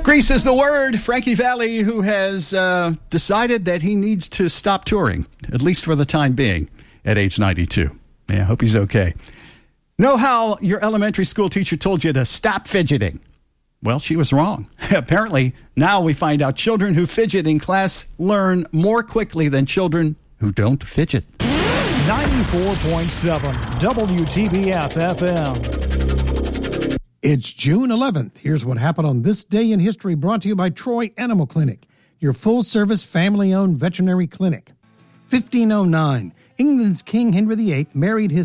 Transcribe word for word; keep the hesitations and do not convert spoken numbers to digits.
Grease is the word. Frankie Valli, who has uh, decided that he needs to stop touring, at least for the time being, at age ninety-two. Yeah, I hope he's okay. Know how your elementary school teacher told you to stop fidgeting? Well, she was wrong. Apparently, now we find out children who fidget in class learn more quickly than children who don't fidget. ninety-four point seven W T B F F M. It's June eleventh. Here's what happened on this day in history, brought to you by Troy Animal Clinic, your full-service, family-owned veterinary clinic. fifteen oh nine, England's King Henry the eighth married his